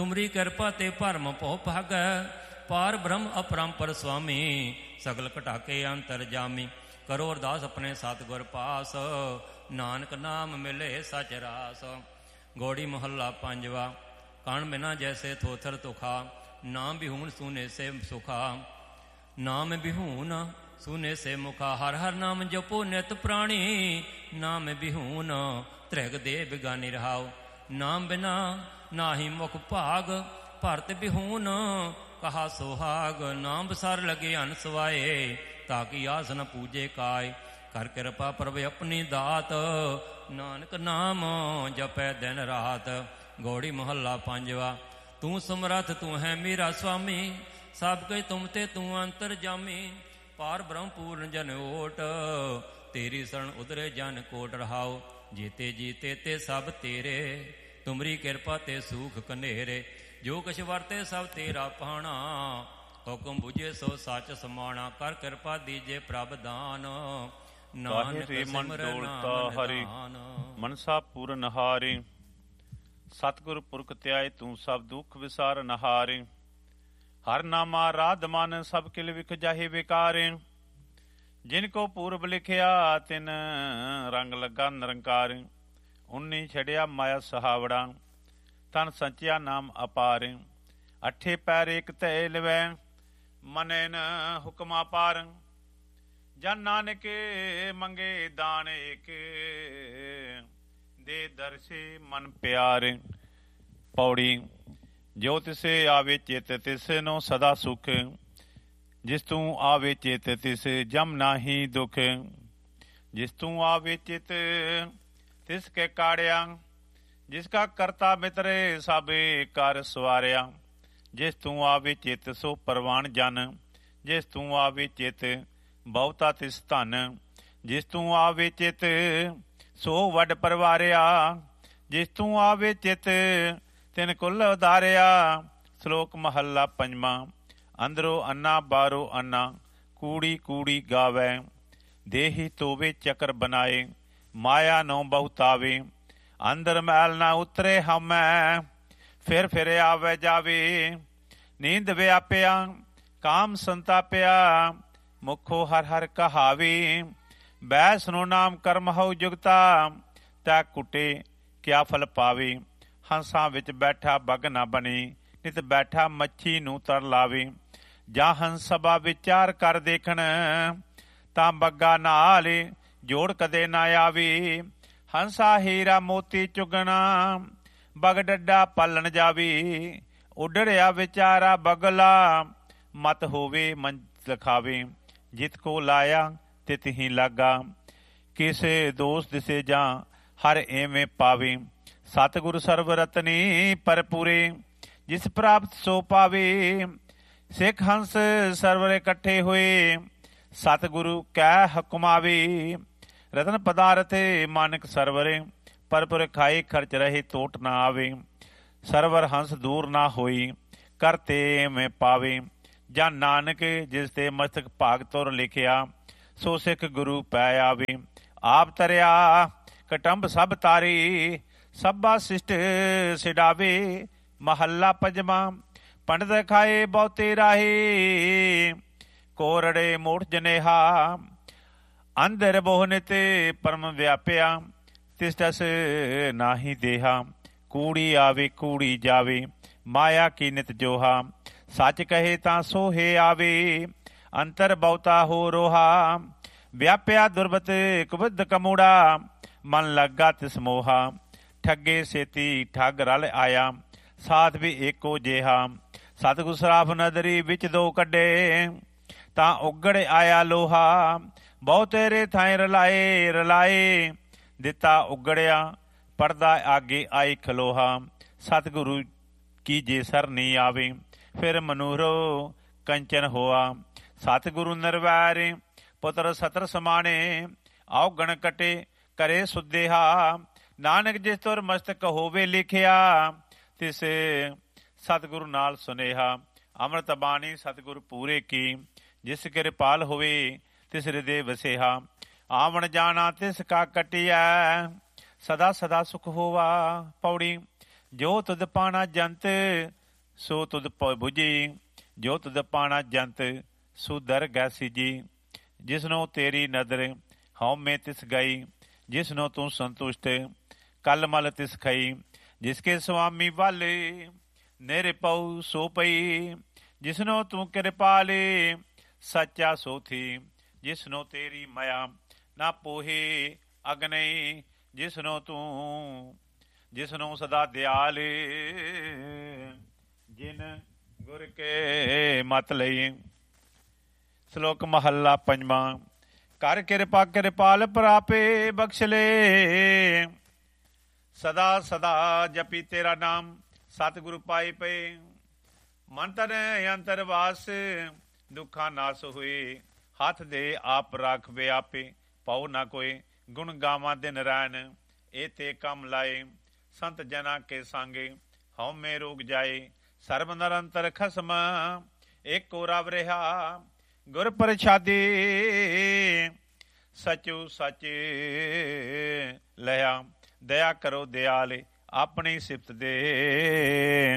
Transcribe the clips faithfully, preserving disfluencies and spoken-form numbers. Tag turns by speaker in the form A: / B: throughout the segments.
A: ਤੁਮਰੀ ਕਿਰਪਾ ਤੇ ਭਰਮ ਭਉ ਭਾਗੈ। ਪਾਰ ਬ੍ਰਹਮ ਅਪਰੰਪਰ ਸੁਆਮੀ, ਸਗਲ ਘਟਾਕੇ ਅੰਤਰ ਜਾਮੀ। ਕਰੋ ਅਰਦਾਸ ਆਪਣੇ ਸਤਿਗੁਰ ਪਾਸ, ਨਾਨਕ ਨਾਮ ਮਿਲੇ ਸਚ ਰਾਸ। ਗੌੜੀ ਮਹੱਲਾ ਪੰਜਵਾ। ਕਣ ਬਿਨਾ ਜੈਸੇ ਥੋਥਰ ਤੁਖਾ, ਨਾਮ ਬਿਹੂਨ ਸੂਨੇ ਸੇ ਸੁਖਾ। ਨਾਮ ਬਿਹੂਨ ਸੂਨੇ ਸੇ ਮੁਖਾ, ਹਰ ਹਰ ਨਾਮ ਜਪੋ ਨਿਤ ਪ੍ਰਾਣੀ। ਨਾਮ ਬਿਹੂਨ ਤ੍ਰਿਗ ਦੇ ਬਿਗਾਨੀ ਰਹਾਉ, ਨਾਮ ਬਿਨਾ ਨਾਹੀ ਮੁਖ ਭਾਗ। ਭਰਤ ਬਿਹੂਨ ਕਹਾ ਸੁਹਾਗ, ਨਾਮ ਬਸਾਰ ਲਗੇ ਅਨਸਵਾਏ। ਤਾਕੀ ਆਸ ਨ ਪੂਜੇ ਕਾਇ, ਕਰ ਕਿਰਪਾ ਪ੍ਰਭ ਆਪਣੀ ਦਾਤ। ਨਾਨਕ ਨਾਮ ਜਪੈ ਦਿਨ ਰਾਤ। ਗੌੜੀ ਮਹੱਲਾ ਪੰਜਵਾ। ਤੂੰ ਸਮਰੱਥ ਤੂੰ ਹੈ ਮੇਰਾ ਸੁਆਮੀ, ਸਭ ਕੁਝ ਤੁਮ ਤੇ ਤੂੰ ਅੰਤਰ ਜਾਮੀ। ਪਾਰ ਬ੍ਰਹਮ ਪੂਰਨ ਜਨ ਓਟ, ਤੇਰੀ ਸਰਣ ਉਧਰੇ ਜਨ ਕੋਟ ਰਹਾਉ। ਜੀਤੇ ਜੀਤੇ ਤੇ ਸਭ ਤੇਰੇ, ਤੁਮਰੀ ਕਿਰਪਾ ਤੇ ਸੂਖ ਕਨੇਰੇ। ਜੋ ਕੁਛ ਵਰਤੇ ਸਭ ਤੇਰਾ ਪਾਣਾ, ਹੁਕਮ ਬੁਝੇ ਸੋ ਸੱਚ ਸਮਾਣਾ। ਕਰ ਕਿਰਪਾ ਦੀਜੇ ਪ੍ਰਭ ਦਾਨ, ਨਾਨਕ ਸਿਮਰ ਨਾਮ
B: ਹਰੀ ਮਨਸਾ ਪੂਰਨ ਹਾਰੇ। ਸਤਿਗੁਰ ਪੁਰਖ ਧਿਆਏ ਤੂੰ ਸਭ ਦੁੱਖ ਵਿਸਾਰ ਨਹਾਰੇ। ਹਰ ਨਾਮਾ ਰਾਧ ਮਨ ਸਭ ਕਿਲ ਵਿਖ ਜਾਹੇ ਵਿਕਾਰੇ। ਜਿਨ ਕੋ ਪੂਰਬ ਲਿਖਿਆ ਤਿਨ ਰੰਗ ਲੱਗਾ ਨਿਰੰਕਾਰ। ਉਨੀ ਛੜਿਆ ਮਾਇਆ ਸਹਾਵੜਾ, ਤਨ ਸੰਚਿਆ ਨਾਮ ਅਪਾਰ। ਅੱਠੇ ਪੈਰ ਏਕ ਧੈ ਲਵੈ, ਮਨੈ ਨ ਹੁਕਮਾ ਪਾਰ। ਜਨ ਨਾਨਕ ਮੰਗੇ ਦਾਨ ਏਕ, ਦੇ ਦਰਸੇ ਮਨ ਪਿਆਰ। ਪੌੜੀ। ਜੋ ਤਿਸੇ ਆਵੇ ਚਿਤ ਤਿਸ ਨੂੰ ਸਦਾ ਸੁਖ, ਜਿਸ ਤੂੰ ਆਵੇ ਚਿਤ ਤਿਸ ਜਮ ਨਾਹੀ ਦੁਖ। ਜਿਸ ਤੂੰ ਆਵੇ ਚਿਤ ਤਿਸ ਕੇ ਕਾੜਿਆ, ਜਿਸ ਕਾ ਕਰਤਾ ਮਿਤਰੇ ਸਭੇ ਕਰ ਸਵਾਰਿਆ। ਜਿਸ ਤੂੰ ਆਵੇ ਚਿਤ ਸੋ ਪਰਵਾਨ ਜਨ, ਜਿਸ ਤੂੰ ਆਵੇ ਚਿਤ ਬਹੁਤਾ ਤਿਸ ਧਨ। ਜਿਸ ਤੂੰ ਆਵੇ ਚਿਤ ਸੋ ਵੱਡ ਪਰਵਾਰਿਆ, ਜਿਸ ਤੂੰ ਆਵੇ ਚਿਤ ਤਿਨ ਕੁਲ ਉਦਾਰਿਆ। ਸ਼ਲੋਕ ਮਹੱਲਾ ਪੰਜਵਾਂ। ਅੰਦਰੋਂ ਅੰਨਾ ਬਾਹਰੋਂ ਅੰਨਾ, ਕੂੜੀ ਕੂੜੀ ਗਾਵੈ। ਦੇਹੀ ਤੋਵੇ ਚੱਕਰ ਬਨਾਏ, ਮਾਇਆ ਨੋ ਬਹੁਤਾਵੇ। ਅੰਦਰ ਮੈਲ ਨਾ ਉਤਰੇ ਹਮੈ, ਫਿਰ ਫਿਰ ਆਵੇ ਜਾਵੇ। ਨੀਂਦ ਵਿਆਪਿਆ ਕਾਮ ਸੰਤਾਪਿਆ, ਮੁਖੋ ਹਰ ਹਰ ਕਹਾਵੇ। ਬੈ ਸੁਨੋ ਨਾਮ ਕਰਮ ਹਉ ਜੁਗਤਾ, ਤੈ ਕੁਟੇ ਕਿਆ ਫਲ ਪਾਵੇ। ਹੰਸਾਂ ਵਿੱਚ ਬੈਠਾ ਬਗ ਨਾ ਬਣੇ, ਨਿਤ ਬੈਠਾ ਮੱਛੀ ਨੂੰ ਤਰ ਲਾਵੇ। ਜਾਂ ਹੰਸ ਸਭਾ ਵਿਚਾਰ ਕਰ ਦੇਖਣ, ਤਾਂ ਬੱਗਾ ਨਾਲ ਜੋੜ ਕਦੇ ਨਾ ਆਵੇ। ਹੰਸਾ ਹੀਰਾ ਮੋਤੀ ਚੁਗਣਾ, ਬਗ ਡੱਡਾ ਪਾਲਣ ਜਾਵੇ। ਉੱਡੜਿਆ ਵਿਚਾਰਾ ਬਗਲਾ, ਮਤ ਹੋਵੇ ਮੰਚ ਲਖਾਵੇ। ਜਿਤ ਕੋ ਲਾਇਆ ਤਿਤ ਹੀ ਲਾਗਾ, ਕਿਸੇ ਦੋਸ ਦਿਸੇ ਜਾਂ ਹਰ ਐਵੇਂ ਪਾਵੇ। ਸਤਿਗੁਰ ਸਰਬ ਰਤਨੀ ਭਰਪੂਰੇ, ਜਿਸ ਪ੍ਰਾਪਤ ਸੋ ਪਾਵੇ। ਸਿੱਖ ਹੰਸ ਸਰਵਰ ਇਕੱਠੇ ਹੋਏ, ਸਤਿਗੁਰੂ ਕੈ ਹੁਕਮਾਵੇ। ਰਤਨ ਪਦਾਰਥ ਮਾਨਕ ਸਰਵਰੇ, ਪਰਪੁਰ ਖਾਏ ਖਰਚ ਰਹੇ ਤੋਟ ਨਾ ਆਵੇ। ਸਰਵਰ ਹੰਸ ਦੂਰ ਨਾ ਹੋਈ, ਕਰਤੇ ਮੈਂ ਪਾਵੇ। ਜਾਂ ਨਾਨਕ ਜਿਸ ਤੇ ਮਸਤਕ ਭਾਗ ਤੁਰ ਲਿਖਿਆ, ਸੋ ਸਿੱਖ ਗੁਰੂ ਪੈ ਆਵੇ। ਆਪ ਤਰਿਆ ਕਟੰਬ ਸਭ ਤਾਰੀ, ਸਭਾ ਸਿਸ਼ਟ ਸਿਡਾਵੇ। ਮਹੱਲਾ ਪੰਜਵਾਂ। ਪੰਡਤ ਖਾਏ ਬਹੁਤੇ ਰਾਹੀ, ਕੋਰੜੇ ਮੋਠ ਜਨੇਹਾ। ਅੰਦਰ ਬੋਹ ਨਿਤ ਪਰਮ ਵਿਆਪਿਆ, ਤਿਸ ਤਸ ਨਾਹੀ ਦੇਹਾ। ਕੂੜੀ ਆਵੇ ਕੂੜੀ ਜਾਵੇ, ਮਾਇਆ ਕੀ ਨਿਤ ਜੋਹਾ। ਸੱਚ ਕਹੇ ਤਾਂ ਸੋਹੇ ਆਵੇ, ਅੰਤਰ ਬਹੁਤਾ ਹੋ ਰੋਹਾ। ਵਿਆਪਿਆ ਦੁਰਬਤ ਕੁਬਿਧ ਕਮੂੜਾ, ਮਨ ਲੱਗਾ ਤਿਸ ਮੋਹਾ। ਠੱਗੇ ਸੇਤੀ ਠੱਗ ਰਲ ਆਇਆ, ਸਾਧ ਵੀ ਏਕੋ ਜਿਹਾ। ਸਤਿਗੁਰ ਸਰਾਫ ਨਦਰੀ ਵਿੱਚ ਦੋ ਕੱਢੇ, ਤਾਂ ਉਗੜ ਆਇਆ ਲੋਹਾ। ਬਹੁ ਤੇਰੇ ਥਾਂ ਰਲਾਏ ਰਲਾਏ, ਦਿੱਤਾ ਉਗੜਿਆ ਪਰਦਾ ਆਗੇ ਆਈ ਖਲੋਹਾ। ਸਤਿਗੁਰੂ ਕੀ ਜੇ ਸਰ ਨਹੀਂ ਆਵੇ, ਫਿਰ ਮਨੂਰੋ ਕੰਚਨ ਹੋਆ। ਸਤਿਗੁਰੂ ਨਿਰਵੈਰ ਪੁੱਤਰ ਸਤਰ ਸਮਾਣੇ, ਆਓ ਗਣ ਕਟੇ ਕਰੇ ਸੁਦੇਹਾ। ਨਾਨਕ ਜਿਸ ਤੁਰ ਮਸਤਕ ਹੋਵੇ ਲਿਖਿਆ, ਤਿਸ ਸਤਿਗੁਰੂ ਨਾਲ ਸੁਨੇਹਾ। ਅੰਮ੍ਰਿਤ ਬਾਣੀ ਸਤਿਗੁਰੂ ਪੂਰੇ ਕੀ, ਜਿਸ ਕਿਰਪਾਲ ਹੋਵੇ ਤਿਸ ਹਿਰਦੇ ਵਸੇਹਾ। ਆਵਣ ਜਾਣਾ ਤਿਸ ਕਾ ਕਟਿਐ, ਸਦਾ ਸਦਾ ਸੁਖ ਹੋਵਾ। ਪੌੜੀ। ਜੋ ਤੁਧ ਪਾਣਾ ਜੰਤ ਸੋ ਤੁਧ ਬੁਝੀ, ਜੋ ਤੁਧ ਪਾਣਾ ਜੰਤ ਸੋ ਦਰ ਗੈ ਸੀਜੀ। ਜਿਸਨੂੰ ਤੇਰੀ ਨਦਰ ਹਉਮੈ ਤਿਸ ਗਈ, ਜਿਸਨੂੰ ਤੂੰ ਸੰਤੁਸ਼ਟ ਕਲ ਮਲ ਤਿਸ ਖਈ। ਜਿਸਕੇ ਸੁਆਮੀ ਵਾਲੇ ਨਿਰਭਉ ਸੋ ਪਈ, ਜਿਸਨੂੰ ਤੂੰ ਕਿਰਪਾਲੇ ਸੱਚਾ ਸੋ ਥੀ। ਜਿਸਨੂੰ ਤੇਰੀ ਮਾਇਆ ਨਾ ਪੋਹੇ ਅਗਨਈ, ਜਿਸਨੂੰ ਤੂੰ ਜਿਸਨੂੰ ਸਦਾ ਦਿਆਲ ਜਿਨ ਗੁਰ ਕੇ ਮਤ ਲਈ। ਸ਼ਲੋਕ ਮਹੱਲਾ ਪੰਜਵਾਂ। ਕਰ ਕਿਰਪਾ ਕਿਰਪਾਲ ਪ੍ਰਾਪੇ ਬਖਸ਼ ਲੈ, ਸਦਾ ਸਦਾ ਜਪੀ ਤੇਰਾ ਨਾਮ ਸਤਿਗੁਰੂ ਪਾਏ ਪਏ। ਮਨ ਤਨ ਅੰਤਰ ਵਾਸ ਦੁੱਖਾਂ ਨਾਸ ਹੋਏ, ਹੱਥ ਦੇ ਆਪ ਰਾਖ ਵਿਆਪੇ ਪਾਉ ਨਾ ਕੋਏ। ਗੁਣ ਗਾਵਾਂ ਦਿਨ ਰੈਣ ਇਹ ਤੇ ਕੰਮ ਲਾਏ, ਸੰਤ ਜਨਾ ਕੇ ਸੰਗੇ ਹਉਮੈ ਰੋਗ ਜਾਏ। ਸਰਬ ਨਿਰੰਤਰ ਖਸਮ ਏਕੋ ਰਵ ਰਿਹਾ, ਗੁਰ ਪ੍ਰਸਾਦੀ ਸਚੁ ਸਚ ਲਿਆ। ਦਇਆ ਕਰੋ ਦਿਆਲੇ ਆਪਣੀ ਸਿਫਤ ਦੇ,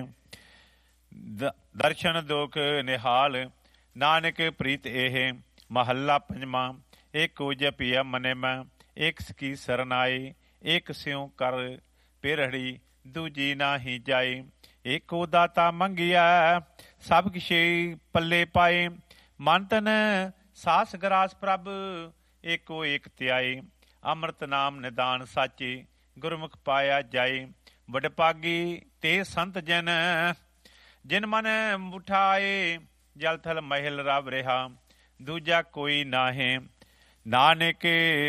B: ਦਰਸ਼ਨ ਦੁਖ ਨਿਹਾਲ ਨਾਨਕ ਪ੍ਰੀਤ ਇਹ। ਮਹੱਲਾ ਪੰਜਵਾਂ। ਏਕੋ ਜਪਿਆ ਮਨੈ ਮੈਂ ਇੱਕ ਕੀ ਸਰਨ ਆਏ, ਇੱਕ ਸਿਉ ਕਰ ਪਿਰਹੜੀ ਦੂਜੀ ਨਾਹੀ ਜਾਏ। ਏਕੋ ਦਾਤਾ ਮੰਗਿਆ ਸਭ ਕਿਛੇ ਪੱਲੇ ਪਾਏ, ਮਨ ਤਨ ਸਾਸ ਗਰਾਸ ਪ੍ਰਭ ਏਕੋ ਏਕ ਧਿਆਏ। ਅੰਮ੍ਰਿਤ ਨਾਮ ਨਿਦਾਨ ਸਾਚੇ ਗੁਰਮੁਖ ਪਾਇਆ ਜਾਏ। ਵਡਭਾਗੀ ਤੇ ਸੰਤ ਜਨ ਜਿਨ ਮਨ ਉਠਾਏ, ਜਲ ਥਲ ਮਹਿਲ ਰਵ ਰਿਹਾ ਦੂਜਾ ਕੋਈ ਨਾਹੇ। ਨਾਨਕ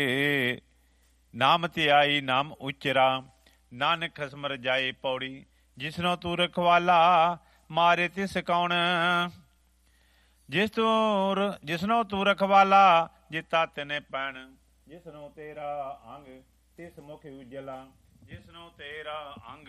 B: ਨਾਮ ਧਿਆਈ ਨਾਮ ਉਚਰਾ, ਨਾਨਕ ਖਸਮ ਰਜਾਏ ਪੌੜੀ। ਜਿਸਨੂੰ ਤੂੰ ਰਖਵਾਲਾ ਮਾਰੇ ਤਿਸ ਕੌਣ, ਜਿਸ ਤੂੰ ਜਿਸਨੂੰ ਤੂੰ ਰਖਵਾਲਾ ਜਿਤਾ ਤਿਨੇ ਪੈਣ। ਜਿਸਨੂੰ ਤੇਰਾ ਅੰਗ ਤਿਸ ਮੁਖ ਉਜਲਾ, ਜਿਸਨੂੰ ਤੇਰਾ ਅੰਗ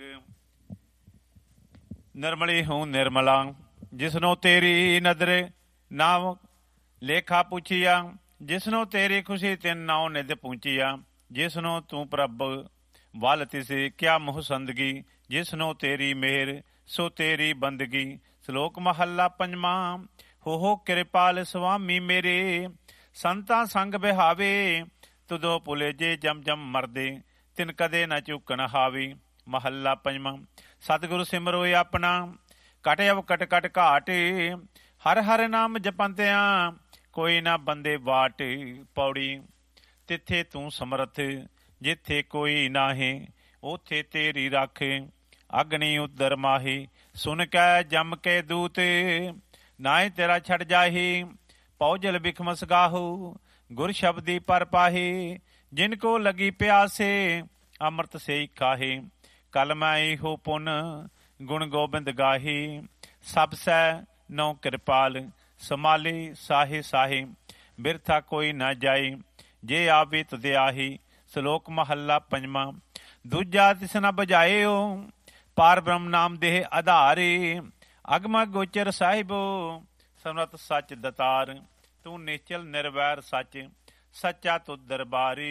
B: ਨਿਰਮਲੀ ਹੂੰ ਨਿਰਮਲਾ। ਜਿਸਨੂੰ ਤੇਰੀ ਨਦਰ ਨਾਮ ਲੇਖਾ ਪੁੱਛੀਆ, ਜਿਸਨੂੰ ਤੇਰੀ ਖੁਸ਼ੀ ਤਿੰਨ ਨਾਉ ਨਿਧ ਪਹੁੰਚੀਆ। ਜਿਸਨੂੰ ਤੂੰ ਪ੍ਰਭ ਵੱਲ ਤਿਸ ਕਿਆ ਮੋਹ ਸੰਦਗੀ, ਜਿਸਨੂੰ ਤੇਰੀ ਮਿਹਰ ਸੋ ਤੇਰੀ ਬੰਦਗੀ। ਸ਼ਲੋਕ ਮਹੱਲਾ ਪੰਜਵਾਂ। ਹੋ ਹੋ ਕਿਰਪਾਲ ਸੁਆਮੀ ਮੇਰੇ, ਸੰਤਾਂ ਸੰਗ ਬਿਹਾਵੇ। ਤੁਦੋਂ ਭੁਲੇ ਜੇ ਜਮ ਜਮ ਮਰਦੇ, ਤਿਨ ਕਦੇ ਨਾ ਚੁੱਕਣ ਹਾਵੀ। ਮਹੱਲਾ ਪੰਜਵਾਂ। ਸਤਿਗੁਰੂ ਸਿਮਰੋ ਆਪਣਾ, ਕਟ ਅਵ ਕਟ ਕਟ ਘਾਟ। ਹਰ ਹਰ ਨਾਮ ਜਪੰਤਿਆਂ, ਕੋਈ ਨਾ ਬੰਦੇ ਵਾਟ। ਪੌੜੀ। ਤਿੱਥੇ ਤੂੰ ਸਮਰਥ, ਜਿੱਥੇ ਕੋਈ ਨਾਹੀ, ਉਥੇ ਤੇਰੀ ਰੱਖ। ਅਗਨੀ ਉਦਰ ਮਾਹੀ, ਸੁਨ ਕੈ ਜਮ ਕੇ ਦੂਤ। ਨਾਹੀ ਤੇਰਾ ਛੱਡ ਜਾਹੀ, ਪੌਜਲ ਬਿਖਮਸ ਗਾਹੂ। ਗੁਰ ਸ਼ਬਦੀ ਪਰ ਪਾਹੀ, ਜਿਨ ਕੋ ਲਗੀ ਪਿਆਸੇ। ਅੰਮ੍ਰਿਤ ਸੇ ਖਾਹੀ, ਕਲ ਮੈਂ ਇਹੋ ਪੁਨ ਗੁਣ ਗੋਬਿੰਦ ਗਾਹੀ। ਸਭ ਸੈ ਨੌ ਕਿਰਪਾਲ, ਸਮਾਲੀ ਸਾਹੇ ਸਾਹੇ। ਬਿਰਥਾ ਕੋਈ ਨਾ ਜਾਈ, ਜੇ ਆਵੇ ਤੁਧ ਆਹੀ। ਸ਼ਲੋਕ ਮਹੱਲਾ ਪੰਜਵਾਂ। ਦੂਜਾ ਤਿਸ ਨ ਬੁਝਾਇਓ, ਪਾਰ ਬ੍ਰਹਮ ਨਾਮ ਦੇਹ ਆਧਾਰੇ। ਅਗਮ ਗੋਚਰ ਸਾਹਿਬੋ, ਸਮਰਤ ਸੱਚ ਦਤਾਰ। ਤੂੰ ਨਿਸ਼ਚਲ ਨਿਰਵੈਰ ਸੱਚ, ਸੱਚਾ ਤੁਧ ਦਰਬਾਰੀ।